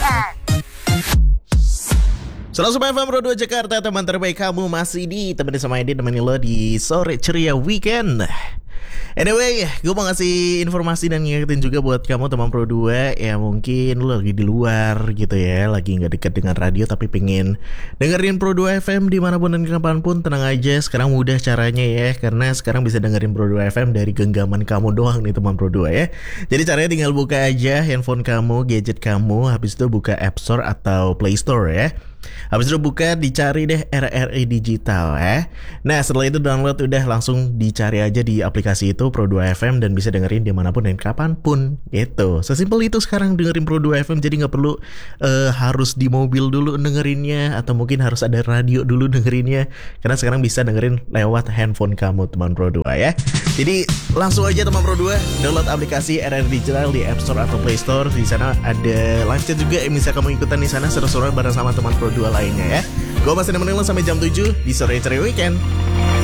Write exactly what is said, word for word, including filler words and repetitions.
seratus F M Pro dua Jakarta, teman terbaik kamu masih di temenin sama Edi, temenin lo di sore ceria weekend. Anyway, gue mau ngasih informasi dan ngingetin juga buat kamu teman Pro dua. Ya mungkin lo lagi di luar gitu ya, lagi gak dekat dengan radio tapi pengen dengerin Pro dua F M dimanapun dan kapanpun. Tenang aja, sekarang mudah caranya ya, karena sekarang bisa dengerin Pro dua F M dari genggaman kamu doang nih teman Pro dua ya. Jadi caranya tinggal buka aja handphone kamu, gadget kamu, habis itu buka App Store atau Play Store ya. Habis itu buka, dicari deh R R I Digital ya. Nah setelah itu download, udah langsung dicari aja di aplikasi itu Pro dua F M dan bisa dengerin dimanapun dan kapanpun gitu. Sesimpel itu sekarang dengerin Pro dua F M, jadi gak perlu uh, harus di mobil dulu dengerinnya, atau mungkin harus ada radio dulu dengerinnya, karena sekarang bisa dengerin lewat handphone kamu teman Pro dua ya. Jadi langsung aja teman Pro dua download aplikasi R R I Digital di App Store atau Play Store. Di sana ada live chat juga yang bisa kamu ikutan di sana, seru-seruan bareng sama teman Pro dua lainnya ya. Gue masih nemenin lo sampai jam tujuh di sore ceria weekend.